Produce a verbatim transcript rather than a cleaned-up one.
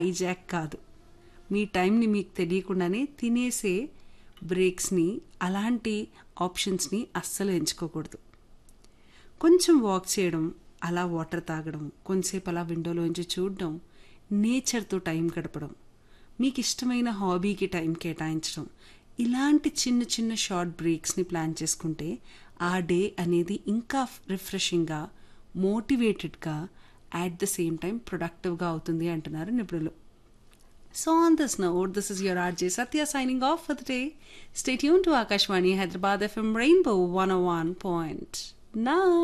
Hijack కాదు. మీ టైంని మీకు తెలియకుండానే తినేసే బ్రేక్స్ని, అలాంటి ఆప్షన్స్ని అస్సలు ఎంచుకోకూడదు. కొంచెం వాక్ చేయడం, అలా వాటర్ తాగడం, కొంచెంసేపు అలా విండోలోంచి చూడడం, నేచర్తో టైం గడపడం, మీకు ఇష్టమైన హాబీకి టైం కేటాయించడం, ఇలాంటి చిన్న చిన్న షార్ట్ బ్రేక్స్ని ప్లాన్ చేసుకుంటే ఆ డే అనేది ఇంకా రిఫ్రెషింగ్గా, మోటివేటెడ్గా, అట్ ద సేమ్ టైం ప్రొడక్టివ్గా అవుతుంది అంటున్నారు నిపుణులు. So on this note, this is your R J Satya signing off for the day. Stay tuned to Akashvani Hyderabad F M Rainbow one oh one point nine.